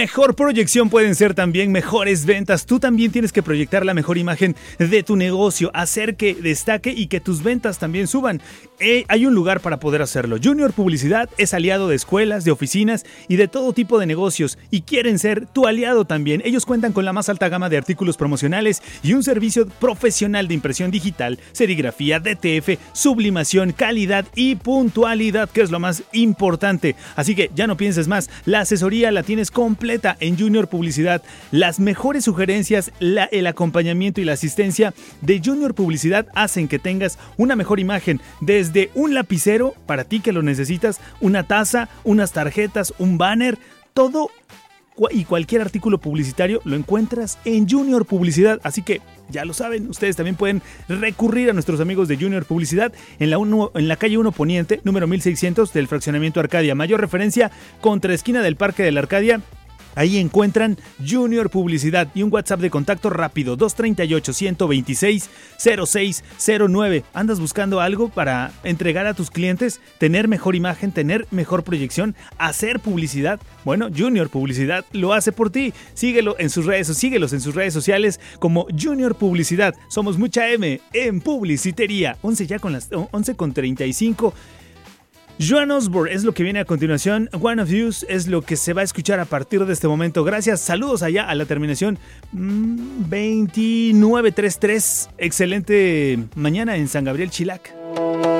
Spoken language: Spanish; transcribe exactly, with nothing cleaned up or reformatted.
Mejor proyección pueden ser también mejores ventas. Tú también tienes que proyectar la mejor imagen de tu negocio, hacer que destaque y que tus ventas también suban. Eh, hay un lugar para poder hacerlo. Junior Publicidad es aliado de escuelas, de oficinas y de todo tipo de negocios y quieren ser tu aliado también. Ellos cuentan con la más alta gama de artículos promocionales y un servicio profesional de impresión digital, serigrafía, D T F, sublimación, calidad y puntualidad, que es lo más importante. Así que ya no pienses más, la asesoría la tienes completa en Junior Publicidad. Las mejores sugerencias, la, el acompañamiento y la asistencia de Junior Publicidad hacen que tengas una mejor imagen, desde un lapicero para ti que lo necesitas, una taza, unas tarjetas, un banner, todo y cualquier artículo publicitario lo encuentras en Junior Publicidad. Así que ya lo saben, ustedes también pueden recurrir a nuestros amigos de Junior Publicidad en la, uno, en la calle uno Poniente, número mil seiscientos del fraccionamiento Arcadia. Mayor referencia, contra esquina del Parque de la Arcadia. Ahí encuentran Junior Publicidad y un WhatsApp de contacto rápido, dos tres ocho, uno dos seis, cero seis cero nueve. ¿Andas buscando algo para entregar a tus clientes? ¿Tener mejor imagen, tener mejor proyección, hacer publicidad? Bueno, Junior Publicidad lo hace por ti. Síguelo en sus redes, síguelos en sus redes sociales como Junior Publicidad. Somos mucha M en publicitería. once ya con las once con treinta y cinco. Joan Osborne es lo que viene a continuación. One of You es lo que se va a escuchar a partir de este momento. Gracias, saludos allá a la terminación mmm, veintinueve treinta y tres. Excelente mañana en San Gabriel, Chilac.